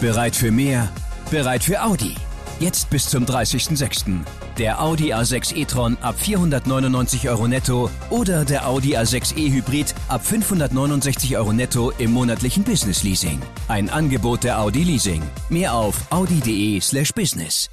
Bereit für mehr? Bereit für Audi. Jetzt bis zum 30.06. Der Audi A6 e-tron ab 499 € netto oder der Audi A6 e-Hybrid ab 569 € netto im monatlichen Business Leasing. Ein Angebot der Audi Leasing. Mehr auf audi.de/business.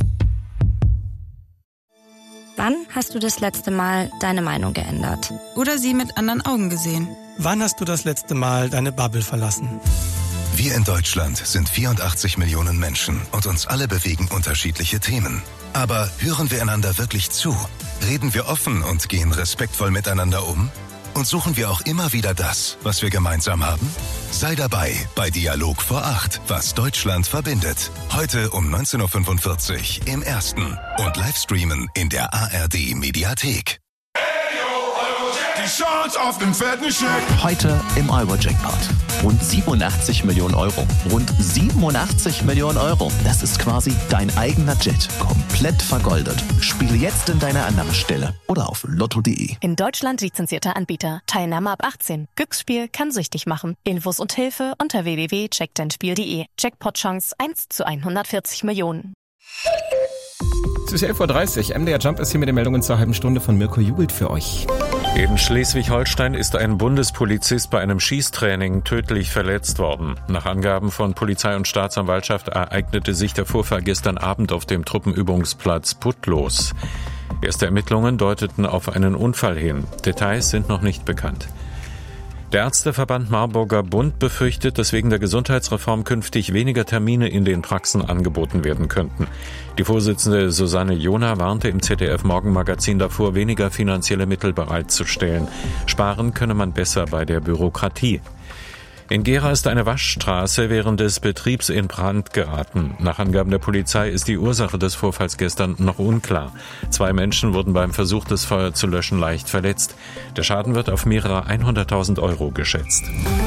Wann hast du das letzte Mal deine Meinung geändert? Oder sie mit anderen Augen gesehen? Wann hast du das letzte Mal deine Bubble verlassen? Wir in Deutschland sind 84 Millionen Menschen und uns alle bewegen unterschiedliche Themen. Aber hören wir einander wirklich zu? Reden wir offen und gehen respektvoll miteinander um? Und suchen wir auch immer wieder das, was wir gemeinsam haben? Sei dabei bei Dialog vor 8, was Deutschland verbindet. Heute um 19.45 Uhr im Ersten und Livestreamen in der ARD Mediathek. Die Chance auf den fetten Scheck. Heute im Euro-Jackpot. Rund 87 Millionen Euro. Rund 87 Millionen Euro. Das ist quasi dein eigener Jet. Komplett vergoldet. Spiele jetzt in deiner Annahmestelle oder auf lotto.de. In Deutschland lizenzierter Anbieter. Teilnahme ab 18. Glücksspiel kann süchtig machen. Infos und Hilfe unter www.checkdeinspiel.de. Jackpot-Chance 1 zu 140 Millionen. Es ist 11.30 Uhr. MDR Jump ist hier mit den Meldungen zur halben Stunde von Mirko Jubelt für euch. In Schleswig-Holstein ist ein Bundespolizist bei einem Schießtraining tödlich verletzt worden. Nach Angaben von Polizei und Staatsanwaltschaft ereignete sich der Vorfall gestern Abend auf dem Truppenübungsplatz Putlos. Erste Ermittlungen deuteten auf einen Unfall hin. Details sind noch nicht bekannt. Der Ärzteverband Marburger Bund befürchtet, dass wegen der Gesundheitsreform künftig weniger Termine in den Praxen angeboten werden könnten. Die Vorsitzende Susanne Jona warnte im ZDF-Morgenmagazin davor, weniger finanzielle Mittel bereitzustellen. Sparen könne man besser bei der Bürokratie. In Gera ist eine Waschstraße während des Betriebs in Brand geraten. Nach Angaben der Polizei ist die Ursache des Vorfalls gestern noch unklar. 2 Menschen wurden beim Versuch, das Feuer zu löschen, leicht verletzt. Der Schaden wird auf mehrere 100.000 € geschätzt.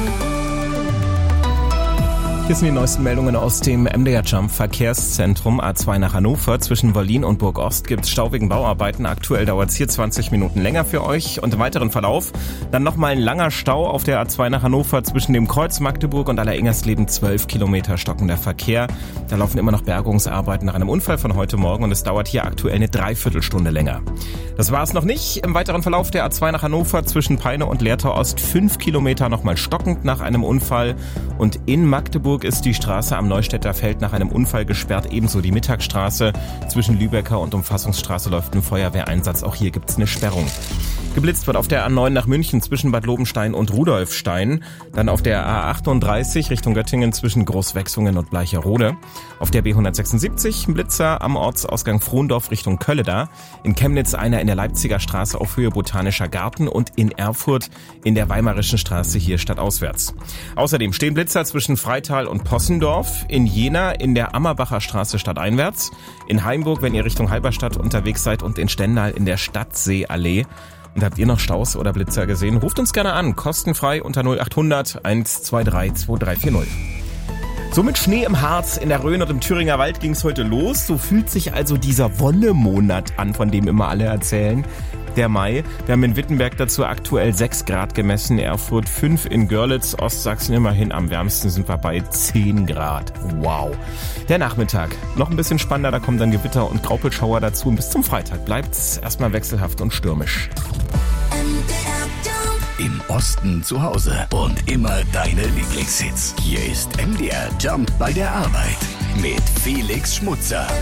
Hier sind die neuesten Meldungen aus dem MDR Jump Verkehrszentrum A2 nach Hannover. Zwischen Wollin und Burgost gibt es Stau wegen Bauarbeiten. Aktuell dauert es hier 20 Minuten länger für euch. Und im weiteren Verlauf dann nochmal ein langer Stau auf der A2 nach Hannover zwischen dem Kreuz Magdeburg und Allerengersleben. 12 Kilometer stockender Verkehr. Da laufen immer noch Bergungsarbeiten nach einem Unfall von heute Morgen und es dauert hier aktuell eine Dreiviertelstunde länger. Das war es noch nicht. Im weiteren Verlauf der A2 nach Hannover zwischen Peine und Lehrter Ost 5 Kilometer nochmal stockend nach einem Unfall. Und in Magdeburg ist die Straße am Neustädter Feld nach einem Unfall gesperrt, ebenso die Mittagsstraße. Zwischen Lübecker und Umfassungsstraße läuft ein Feuerwehreinsatz, auch hier gibt es eine Sperrung. Geblitzt wird auf der A9 nach München zwischen Bad Lobenstein und Rudolfstein. Dann auf der A38 Richtung Göttingen zwischen Großwechsungen und Bleicherode. Auf der B176 ein Blitzer am Ortsausgang Frohndorf Richtung Kölleda. In Chemnitz einer in der Leipziger Straße auf Höhe Botanischer Garten und in Erfurt in der Weimarischen Straße hier stadtauswärts. Außerdem stehen Blitzer zwischen Freital und Possendorf. In Jena in der Ammerbacher Straße stadteinwärts. In Haimburg, wenn ihr Richtung Halberstadt unterwegs seid, und in Stendal in der Stadtseeallee. Und habt ihr noch Staus oder Blitzer gesehen? Ruft uns gerne an, kostenfrei unter 0800 123 2340. So mit Schnee im Harz, in der Rhön und im Thüringer Wald ging es heute los. So fühlt sich also dieser Wonnemonat an, von dem immer alle erzählen. Der Mai. Wir haben in Wittenberg dazu aktuell 6 Grad gemessen, Erfurt 5, in Görlitz, Ostsachsen immerhin am wärmsten sind wir bei 10 Grad. Wow. Der Nachmittag. Noch ein bisschen spannender, da kommen dann Gewitter und Graupelschauer dazu. Und bis zum Freitag bleibt's erstmal wechselhaft und stürmisch. Im Osten zu Hause und immer deine Lieblingshits. Hier ist MDR Jump bei der Arbeit mit Felix Schmutzer.